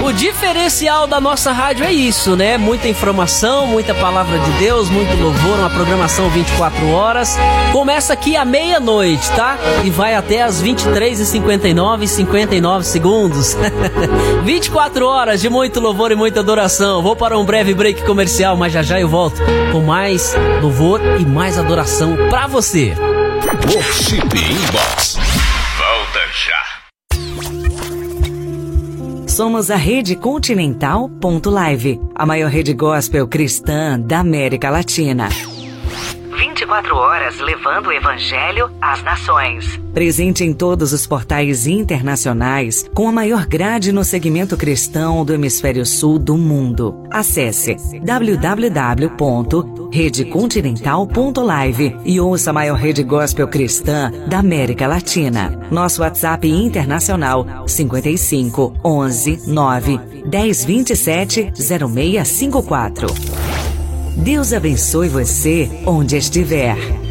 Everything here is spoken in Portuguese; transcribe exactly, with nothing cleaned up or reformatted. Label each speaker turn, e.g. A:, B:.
A: O diferencial da nossa rádio é isso, né? Muita informação, muita palavra de Deus, muito louvor, uma programação vinte e quatro horas. Começa aqui à meia-noite, tá? E vai até às vinte e três e cinquenta e nove e cinquenta e nove segundos. vinte e quatro horas de muito louvor e muita adoração. Vou para um breve break comercial, mas já já eu volto com mais louvor e mais adoração pra você.
B: Worship Inbox. Volta já.
C: Somos a Rede Continental ponto live, a maior rede gospel cristã da América Latina. vinte e quatro horas levando o evangelho às nações. Presente em todos os portais internacionais, com a maior grade no segmento cristão do hemisfério sul do mundo. Acesse w w w ponto rede continental ponto live e ouça a maior rede gospel cristã da América Latina. Nosso WhatsApp internacional cinquenta e cinco, onze, nove, dez, vinte e sete, zero seis cinco quatro. Deus abençoe você onde estiver.